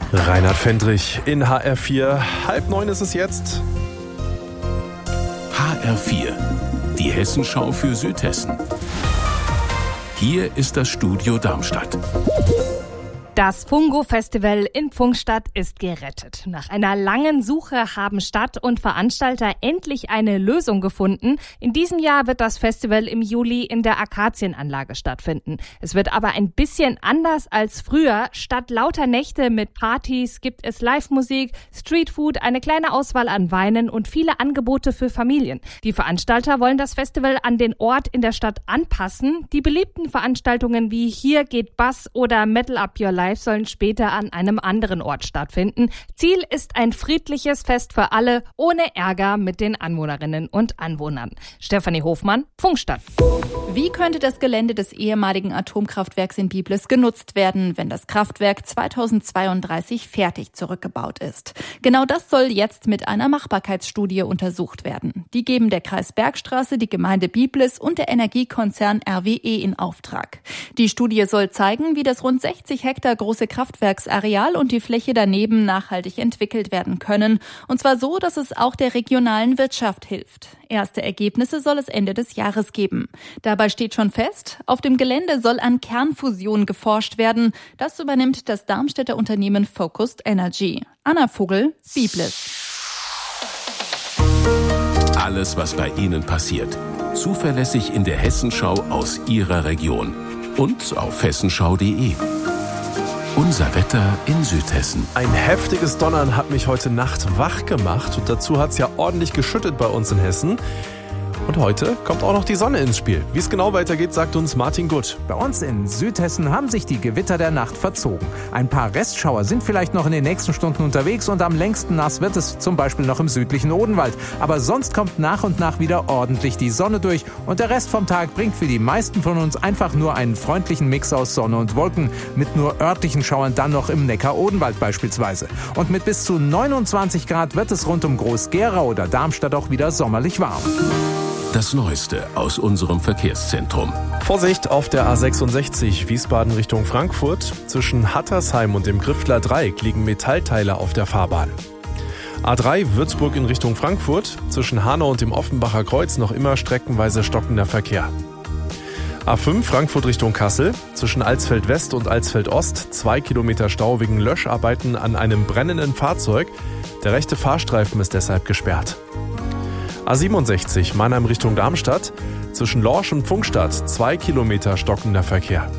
Reinhard Fendrich in HR4. 8:30 ist es jetzt. HR4, die Hessenschau für Südhessen. Hier ist das Studio Darmstadt. Das Fungo-Festival in Pfungstadt ist gerettet. Nach einer langen Suche haben Stadt und Veranstalter endlich eine Lösung gefunden. In diesem Jahr wird das Festival im Juli in der Akazienanlage stattfinden. Es wird aber ein bisschen anders als früher. Statt lauter Nächte mit Partys gibt es Live-Musik, Streetfood, eine kleine Auswahl an Weinen und viele Angebote für Familien. Die Veranstalter wollen das Festival an den Ort in der Stadt anpassen. Die beliebten Veranstaltungen wie Hier geht Bass oder Metal Up Your Life sollen später an einem anderen Ort stattfinden. Ziel ist ein friedliches Fest für alle, ohne Ärger mit den Anwohnerinnen und Anwohnern. Stefanie Hofmann, Pfungstadt. Wie könnte das Gelände des ehemaligen Atomkraftwerks in Biblis genutzt werden, wenn das Kraftwerk 2032 fertig zurückgebaut ist? Genau das soll jetzt mit einer Machbarkeitsstudie untersucht werden. Die geben der Kreis Bergstraße, die Gemeinde Biblis und der Energiekonzern RWE in Auftrag. Die Studie soll zeigen, wie das rund 60 Hektar große Kraftwerksareal und die Fläche daneben nachhaltig entwickelt werden können. Und zwar so, dass es auch der regionalen Wirtschaft hilft. Erste Ergebnisse soll es Ende des Jahres geben. Dabei steht schon fest, auf dem Gelände soll an Kernfusion geforscht werden. Das übernimmt das Darmstädter Unternehmen Focused Energy. Anna Vogel, Biblis. Alles, was bei Ihnen passiert. Zuverlässig in der Hessenschau aus Ihrer Region. Und auf hessenschau.de. Unser Wetter in Südhessen. Ein heftiges Donnern hat mich heute Nacht wach gemacht und dazu hat es ja ordentlich geschüttet bei uns in Hessen. Und heute kommt auch noch die Sonne ins Spiel. Wie es genau weitergeht, sagt uns Martin Gutt. Bei uns in Südhessen haben sich die Gewitter der Nacht verzogen. Ein paar Restschauer sind vielleicht noch in den nächsten Stunden unterwegs und am längsten nass wird es zum Beispiel noch im südlichen Odenwald. Aber sonst kommt nach und nach wieder ordentlich die Sonne durch und der Rest vom Tag bringt für die meisten von uns einfach nur einen freundlichen Mix aus Sonne und Wolken, mit nur örtlichen Schauern dann noch im Neckar-Odenwald beispielsweise. Und mit bis zu 29 Grad wird es rund um Groß-Gerau oder Darmstadt auch wieder sommerlich warm. Das Neueste aus unserem Verkehrszentrum. Vorsicht auf der A66 Wiesbaden Richtung Frankfurt. Zwischen Hattersheim und dem Griftler Dreieck liegen Metallteile auf der Fahrbahn. A3 Würzburg in Richtung Frankfurt. Zwischen Hanau und dem Offenbacher Kreuz noch immer streckenweise stockender Verkehr. A5 Frankfurt Richtung Kassel. Zwischen Alsfeld West und Alsfeld Ost 2 Kilometer Stau wegen Löscharbeiten an einem brennenden Fahrzeug. Der rechte Fahrstreifen ist deshalb gesperrt. A67 Mannheim Richtung Darmstadt, zwischen Lorsch und Pfungstadt 2 Kilometer stockender Verkehr.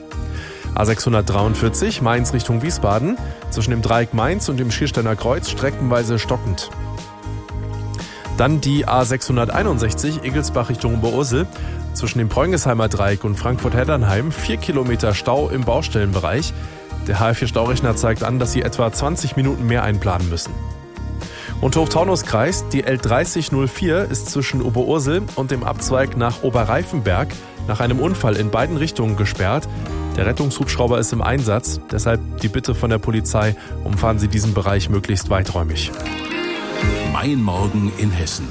A643 Mainz Richtung Wiesbaden, zwischen dem Dreieck Mainz und dem Schiersteiner Kreuz streckenweise stockend. Dann die A661 Egelsbach Richtung Oberursel, zwischen dem Preungesheimer Dreieck und Frankfurt-Heddernheim 4 Kilometer Stau im Baustellenbereich. Der HR4-Staurechner zeigt an, dass Sie etwa 20 Minuten mehr einplanen müssen. Und Hochtaunuskreis, die L3004 ist zwischen Oberursel und dem Abzweig nach Oberreifenberg nach einem Unfall in beiden Richtungen gesperrt. Der Rettungshubschrauber ist im Einsatz, deshalb die Bitte von der Polizei, umfahren Sie diesen Bereich möglichst weiträumig. Mein Morgen in Hessen.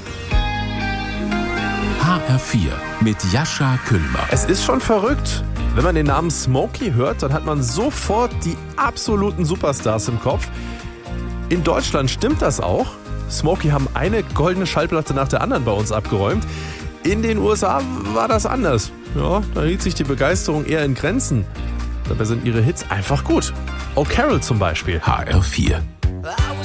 HR4 mit Jascha Küllmer. Es ist schon verrückt. Wenn man den Namen Smokey hört, dann hat man sofort die absoluten Superstars im Kopf. In Deutschland stimmt das auch. Smokey haben eine goldene Schallplatte nach der anderen bei uns abgeräumt. In den USA war das anders. Ja, da hielt sich die Begeisterung eher in Grenzen. Dabei sind ihre Hits einfach gut. O'Carroll zum Beispiel. HR4.